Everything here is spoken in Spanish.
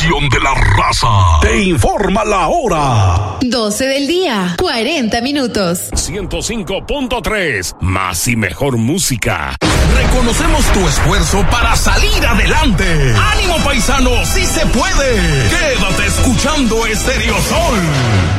estación de la raza. Te informa la hora. 12 del día, 40 minutos. 105.3, más y mejor música. Reconocemos tu esfuerzo para salir adelante. ¡Ánimo, paisano! ¡Sí se puede! Quédate escuchando Estéreo Sol.